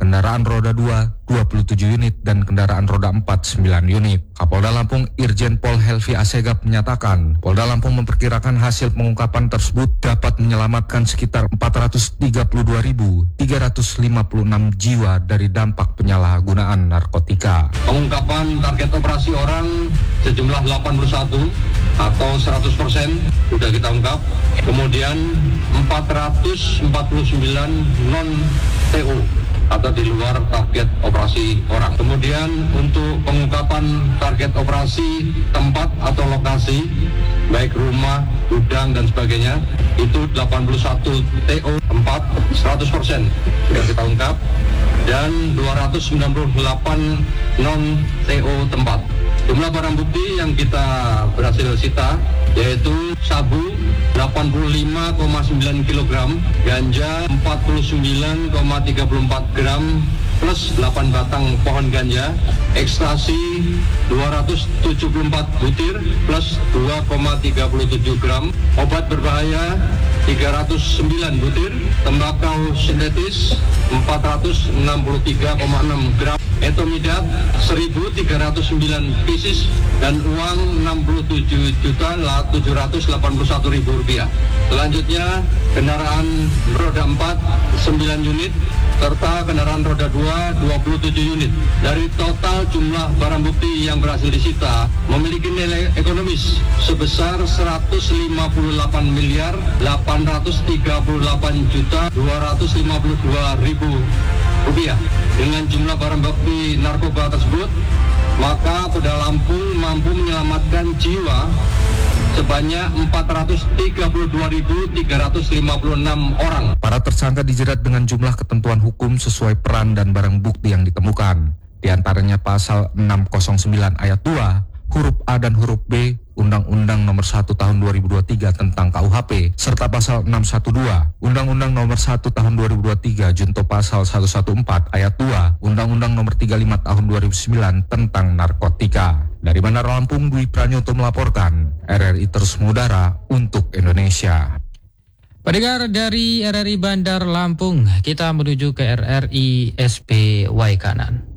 kendaraan roda 2 27 unit, dan kendaraan roda 4 9 unit. Kapolda Lampung Irjen Pol Helvi Asegaf menyatakan, Polda Lampung memperkirakan hasil pengungkapan tersebut dapat menyelamatkan sekitar 432.356 jiwa dari dampak penyalahgunaan narkotika. Pengungkapan target operasi orang sejumlah 81 atau 100% sudah kita ungkap. Kemudian 449 non-TO atau di luar target operasi orang. Kemudian untuk pengungkapan target operasi tempat atau lokasi, baik rumah, gudang, dan sebagainya, itu 81 TO tempat 100% sudah kita ungkap, dan 298 non-TO tempat. Jumlah barang bukti yang kita berhasil sita yaitu sabu 85,9 kg, ganja 49,34 gram plus 8 batang pohon ganja, ekstasi 274 butir plus 2,37 gram, obat berbahaya 309 butir, tembakau sintetis 463,6 gram, etomidat 1.309 pieces, dan uang Rp67.781.000. Selanjutnya kendaraan roda 4 9 unit serta kendaraan roda 2 27 unit. Dari total jumlah barang bukti yang berhasil disita memiliki nilai ekonomis sebesar Rp158.838.252.000. Dengan jumlah barang bukti narkoba tersebut, maka Polda Lampung mampu menyelamatkan jiwa sebanyak 432.356 orang. Para tersangka dijerat dengan jumlah ketentuan hukum sesuai peran dan barang bukti yang ditemukan. Di antaranya pasal 609 ayat 2, huruf A dan huruf B Undang-Undang Nomor 1 Tahun 2023 tentang KUHP, serta pasal 612 Undang-Undang Nomor 1 Tahun 2023 junto pasal 114 ayat 2 Undang-Undang Nomor 35 Tahun 2009 tentang narkotika. Dari Bandar Lampung, Dwi Pranyoto melaporkan. RRI terus mengudara untuk Indonesia. Pendengar dari RRI Bandar Lampung, kita menuju ke RRI SP Waikanan.